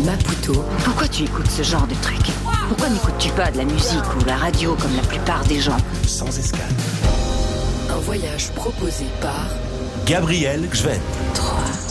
Maputo. Pourquoi tu écoutes ce genre de truc? Pourquoi n'écoutes-tu pas de la musique ou la radio comme la plupart des gens? Sans escale. Un voyage proposé par Gabriel Gvent. 3,